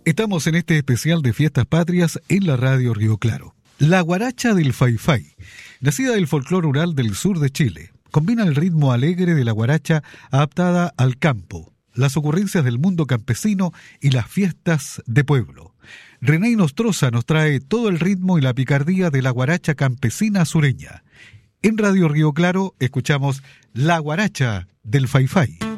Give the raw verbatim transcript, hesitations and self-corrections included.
Estamos en este especial de Fiestas Patrias en la Radio Río Claro. La guaracha del Fai-Fai, nacida del folclore rural del sur de Chile, combina el ritmo alegre de la guaracha adaptada al campo, las ocurrencias del mundo campesino y las fiestas de pueblo. René Nostroza nos trae todo el ritmo y la picardía de la guaracha campesina sureña. En Radio Río Claro escuchamos La Guaracha del Fai-Fai.